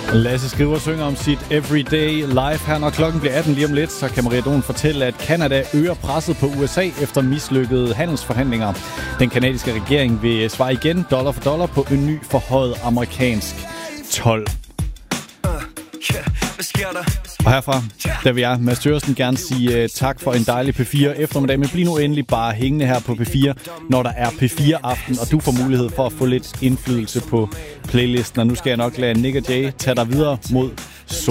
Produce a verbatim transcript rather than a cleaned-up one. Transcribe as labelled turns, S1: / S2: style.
S1: Lasse skriver og synger om sit Everyday Life her. Når klokken bliver atten lige om lidt, så kan Maria Don fortælle, at Canada øger presset på U S A efter mislykkede handelsforhandlinger. Den kanadiske regering vil svare igen dollar for dollar på en ny forhøjet amerikansk told. Og herfra, der vil jeg, Mads Thøgersen, gerne sige uh, tak for en dejlig P fire eftermiddag. Men bliv nu endelig bare hængende her på P fire, når der er P fire aften, og du får mulighed for at få lidt indflydelse på playlisten. Og nu skal jeg nok lade Nick og Jay tage dig videre mod